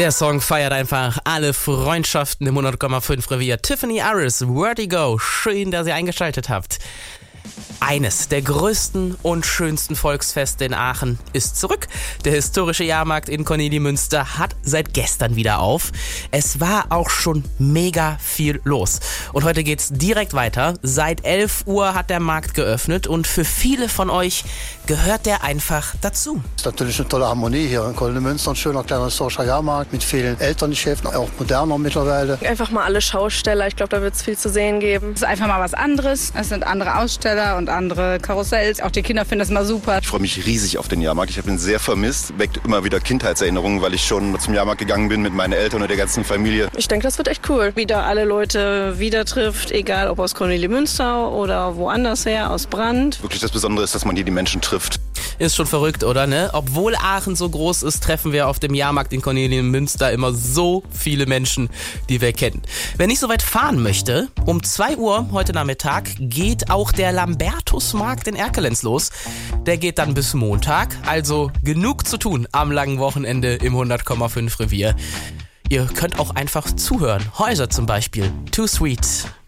Der Song feiert einfach alle Freundschaften im 100,5 Revier. Tiffany Aris, Vertigo. Schön, dass ihr eingeschaltet habt. Eines der größten und schönsten Volksfeste in Aachen ist zurück. Der historische Jahrmarkt in Kornelimünster hat seit gestern wieder auf. Es war auch schon mega viel los. Und heute geht's direkt weiter. Seit 11 Uhr hat der Markt geöffnet und für viele von euch gehört der einfach dazu. Das ist natürlich eine tolle Harmonie hier in Kornelimünster. Ein schöner kleiner historischer Jahrmarkt mit vielen Elterngeschäften, auch moderner mittlerweile. Einfach mal alle Schausteller. Ich glaube, da wird es viel zu sehen geben. Es ist einfach mal was anderes. Es sind andere Aussteller und andere Karussells. Auch die Kinder finden das mal super. Ich freue mich riesig auf den Jahrmarkt. Ich habe ihn sehr vermisst. Weckt immer wieder Kindheitserinnerungen, weil ich schon zum Jahrmarkt gegangen bin mit meinen Eltern und der ganzen Familie. Ich denke, das wird echt cool. Wieder alle Leute wieder trifft, egal ob aus Kornelimünster oder woanders her, aus Brand. Wirklich das Besondere ist, dass man hier die Menschen trifft. Ist schon verrückt, oder ne? Obwohl Aachen so groß ist, treffen wir auf dem Jahrmarkt in Kornelimünster immer so viele Menschen, die wir kennen. Wer nicht so weit fahren möchte, um 2 Uhr heute Nachmittag geht auch der Lambertusmarkt in Erkelenz los. Der geht dann bis Montag, also genug zu tun am langen Wochenende im 100,5 Revier. Ihr könnt auch einfach zuhören. Häuser zum Beispiel. Too Sweet.